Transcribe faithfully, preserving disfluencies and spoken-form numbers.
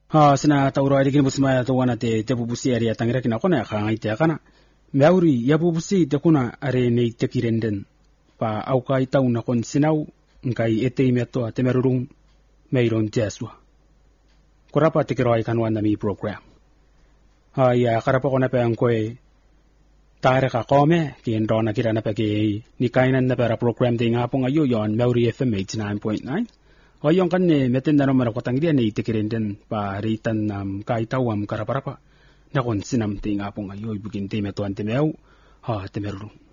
Ha sina tauro ari kin busma to wana te te bubusi ari atangira kina kona ka ngai te kana meauri ya bubusi te kuna are nei te kirenden pa au kai tau na kon sinau ngai ete me to te merurung meiron jeswa korapa te kero ai kan wana mi program ha ya karapa kona pe angkoe tare ka kome ki ndona kira na pe ki ni kainan na para program de ngapong ayo yon meauri F M eighty-nine point nine Oyong kan ne meten na naman ako tanggihan ni itikirin din pa ritan nam um, kaitawam karaparapa na kon sinam ti nga pong ayo ibugin ti metuan ti meaw ha ti merulong.